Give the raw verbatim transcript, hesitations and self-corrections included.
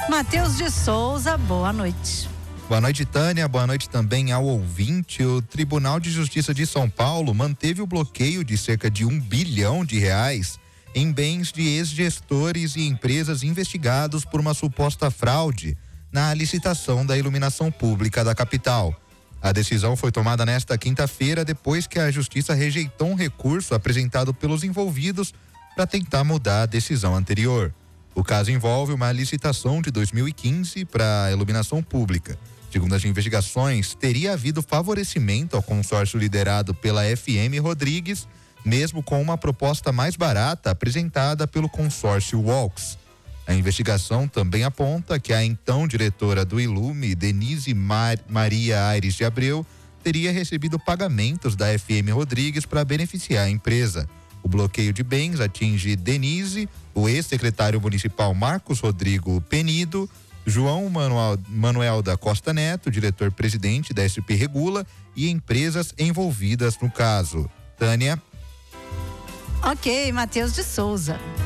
Matheus de Souza, boa noite. Boa noite, Tânia. Boa noite também ao ouvinte. O Tribunal de Justiça de São Paulo manteve o bloqueio de cerca de um bilhão de reais em bens de ex-gestores e empresas investigados por uma suposta fraude na licitação da iluminação pública da capital. A decisão foi tomada nesta quinta-feira, depois que a Justiça rejeitou um recurso apresentado pelos envolvidos para tentar mudar a decisão anterior. O caso envolve uma licitação de dois mil e quinze para a iluminação pública. Segundo as investigações, teria havido favorecimento ao consórcio liderado pela F M Rodrigues, mesmo com uma proposta mais barata apresentada pelo consórcio Walks. A investigação também aponta que a então diretora do Ilume, Denise Mar- Maria Aires de Abreu, teria recebido pagamentos da F M Rodrigues para beneficiar a empresa. O bloqueio de bens atinge Denise, o ex-secretário municipal Marcos Rodrigo Penido, João Manuel, Manuel da Costa Neto, diretor-presidente da S P Regula, e empresas envolvidas no caso. Tânia. Ok, Matheus de Souza.